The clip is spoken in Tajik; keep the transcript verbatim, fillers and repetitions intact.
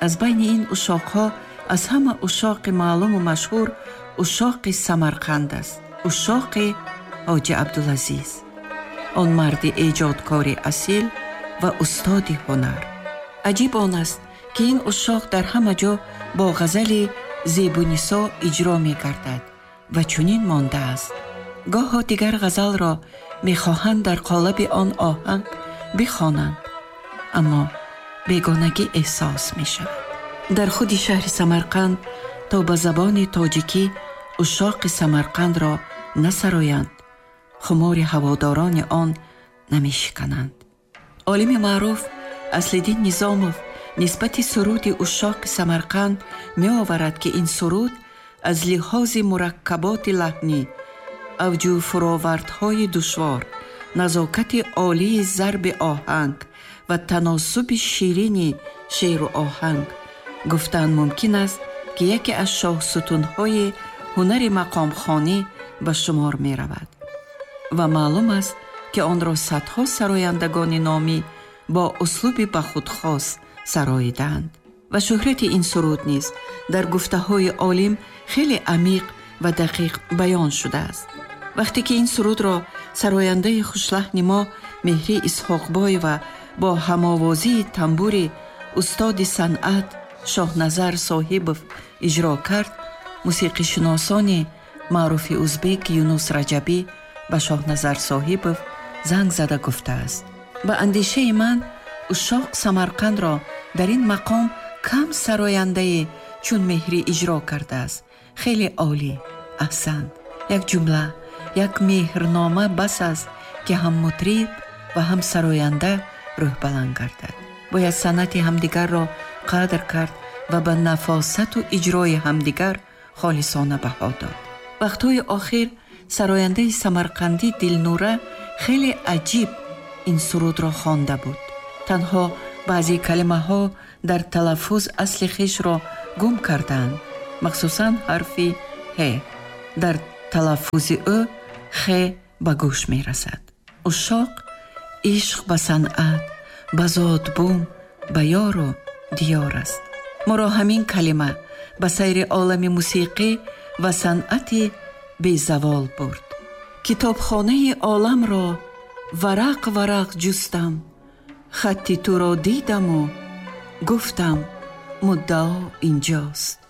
аз байни ин ушоқҳо аз ҳама ушоқи маълуму машҳур ушоқи Самарқанд аст, ушоқи ҳоҷи Абдулазиз, он марди эҷодкори асил ва устоди ҳунар. аҷиб он аст ки ин ушоқ дар ҳама ҷо бо ғазали зебунисо иҷро мегардад ва чунин мондааст. гоҳо дигар ғазалро мехоҳанд дар қолаби он оҳанг бихонанд, аммо бегонагӣ эҳсос мешавад. дар худи шаҳри Самарқанд то ба забони тоҷикӣ ушоқи Самарқандро насароянд, хумори ҳаводорони он намешикананд. олими маъруф Аслиддин Низомов нисбати суруди ушоқи Самарқанд меоварад ки ин суруд аз лиҳози мураккаботи лаҳнӣ, авҷу фуровардҳои душвор, назокати олии зарби оҳанг ва таносуби ширини шеъру оҳанг гуфтан мумкин аст ки яке аз шоҳсутунҳои ҳунари мақомхонӣ ба шумор меравад ва маълум аст ки онро садҳо сарояндагони номӣ бо услуби ба худхос сароиданд. ва шӯҳрати ин суруд низ дар гуфтаҳои олим хеле амиқ ва дақиқ баён шудааст. вақте ки ин сурудро сарояндаи хушлаҳни мо Меҳрӣ Исҳоқбоева бо ҳамовозии тамбури устоди санъат Шоҳназар Соҳибов иҷро кард, мусиқишиносони маъруфи узбек Юнус Раҷабӣ ба Шоҳназар Соҳибов занг зада гуфтааст: ба андешаи ман ушоқ Самарқандро дар ин мақом кам сарояндае чун Меҳрӣ иҷро кардааст. хеле олӣ, аҳсан. як ҷумла, як меҳрнома бас аст ки ҳам мутриб ва ҳам сароянда рӯҳбаланд гардад. бояд санъати ҳамдигарро қадр кард ва ба нафосату иҷрои ҳамдигар холисона баҳо дод. вақтҳои охир сарояндаи самарқандӣ Дилнура хеле аҷиб ин сурудро хонда буд. танҳо баъзе калимаҳо дар талаффуз асли хешро гум карданд, махсусан ҳарфи ҳ. дар талаффузи ӯ х ба гӯш мерасад. ушоқ ишқ ба санъат, ба зодбум, ба ёру диёр аст. моро ҳамин калима ба сайри олами мусиқӣ ва санъати безавол бурд. китобхонаи оламро варақ варақ ҷустам, хатти туро дидаму гуфтам муддао инҷост.